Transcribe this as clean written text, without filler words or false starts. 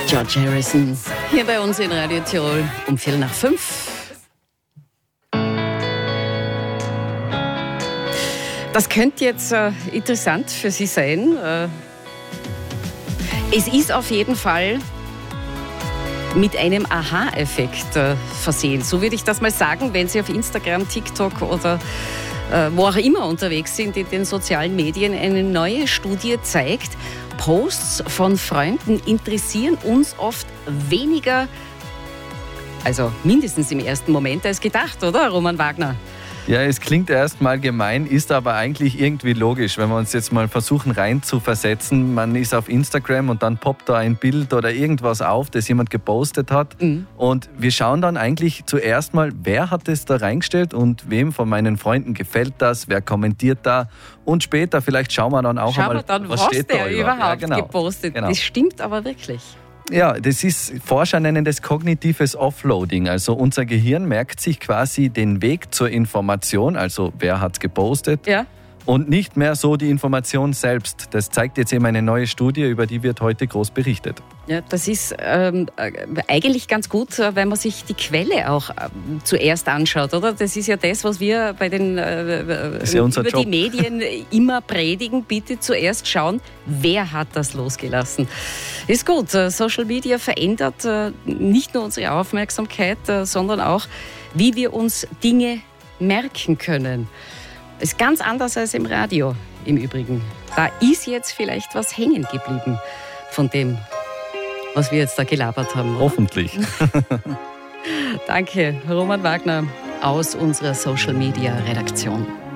George Harrison, hier bei uns in Radio Tirol um 4:45. Das könnte jetzt interessant für Sie sein. Es ist auf jeden Fall mit einem Aha-Effekt versehen. So würde ich das mal sagen, wenn Sie auf Instagram, TikTok oder wo auch immer unterwegs sind in den sozialen Medien. Eine neue Studie zeigt, Posts von Freunden interessieren uns oft weniger, also mindestens im ersten Moment, als gedacht, oder, Roman Wagner? Ja, es klingt erstmal gemein, ist aber eigentlich irgendwie logisch, wenn wir uns jetzt mal versuchen rein zu versetzen. Man ist auf Instagram und dann poppt da ein Bild oder irgendwas auf, das jemand gepostet hat. Mhm. Und wir schauen dann eigentlich zuerst mal, wer hat das da reingestellt und wem von meinen Freunden gefällt das, wer kommentiert da. Und später vielleicht schauen wir dann auch einmal, was steht da überhaupt gepostet. Genau. Das stimmt aber wirklich. Ja, das ist, Forscher nennen das kognitives Offloading. Also unser Gehirn merkt sich quasi den Weg zur Information, also wer hat es gepostet, ja, und nicht mehr so die Information selbst. Das zeigt jetzt eben eine neue Studie, über die wird heute groß berichtet. Ja, das ist eigentlich ganz gut, wenn man sich die Quelle auch zuerst anschaut, oder? Das ist ja das, was wir bei den über die Medien immer predigen. Bitte zuerst schauen, wer hat das losgelassen. Ist gut. Social Media verändert nicht nur unsere Aufmerksamkeit, sondern auch, wie wir uns Dinge merken können. Ist ganz anders als im Radio im Übrigen. Da ist jetzt vielleicht was hängen geblieben von dem, was wir jetzt da gelabert haben. Oder? Hoffentlich. Danke, Roman Wagner aus unserer Social Media Redaktion.